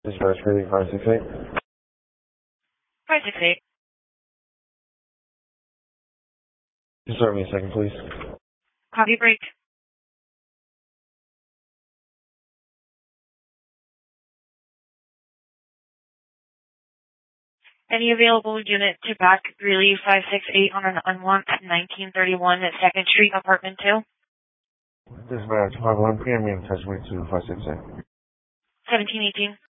Dispatch Freely 568. 568. Just start me a second, please. Copy break. Any available unit to back Greeley 568 on an unlocked 1931 at 2nd Street, Apartment 2? Dispatch 511 PM, you in touch with 2568. 1718.